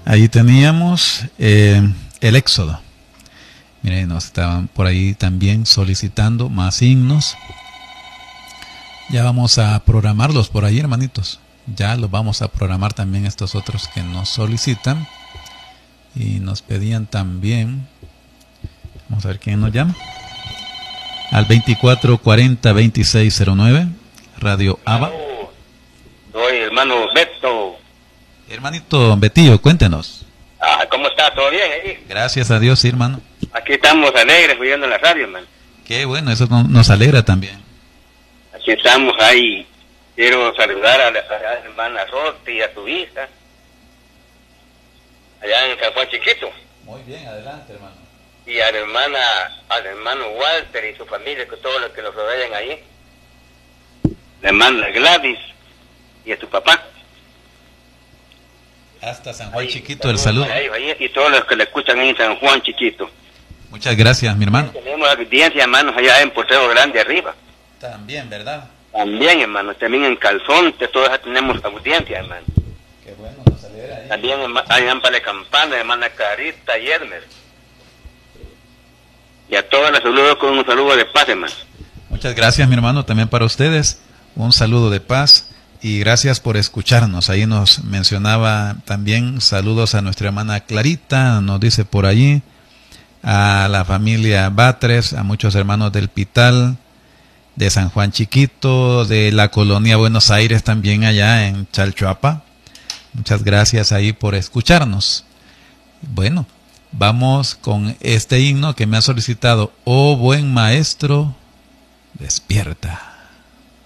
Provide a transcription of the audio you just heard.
Ahí teníamos el Éxodo. Miren, nos estaban por ahí también solicitando más himnos. Ya vamos a programarlos por ahí, hermanitos. Ya los vamos a programar también estos otros que nos solicitan. Y nos pedían también. Vamos a ver quién nos llama. Al 2440-2609. Radio ABA. Soy hermano Beto. Hermanito Betillo, cuéntenos. ¿Cómo está? ¿Todo bien ahí? Gracias a Dios, sí, hermano. Aquí estamos alegres, oyendo la radio, hermano. Qué bueno, eso nos alegra también. Aquí estamos ahí. Quiero saludar a la hermana Roti y a su hija. Allá en San Juan Chiquito. Muy bien, adelante, hermano. Y al hermano Walter y su familia, que todos los que nos rodean ahí. La hermana Gladys y a su papá. Hasta San Juan Chiquito, el saludo. Ahí, y todos los que le escuchan en San Juan Chiquito. Muchas gracias, mi hermano. Tenemos audiencia, hermanos, allá en Portero Grande arriba. También, ¿verdad? También, hermano. También en Calzonte, todos tenemos audiencia, hermano. Qué bueno, nos alegra ahí. También allá en Pale Campana, hermana Carita y Hermes. Y a todos les saludo con un saludo de paz, hermano. Muchas gracias, mi hermano, también para ustedes. Un saludo de paz. Y gracias por escucharnos. Ahí nos mencionaba también saludos a nuestra hermana Clarita, nos dice por allí, a la familia Batres, a muchos hermanos del Pital, de San Juan Chiquito, de la colonia Buenos Aires también allá en Chalchuapa. Muchas gracias ahí por escucharnos. Bueno, vamos con este himno que me ha solicitado: Oh buen maestro, despierta.